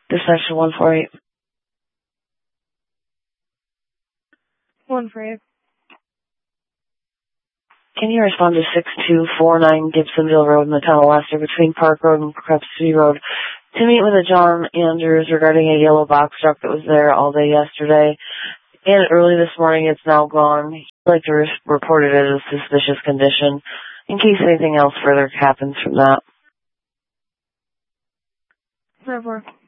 This section 148. 148. Can you respond to 6249 Gibsonville Road in the town of Leicester between Park Road and Crepsby Road to meet with a John Andrews regarding a yellow box truck that was there all day yesterday and early this morning? It's now gone. He'd like to report it as a suspicious condition in case anything else further happens from that. 4-4.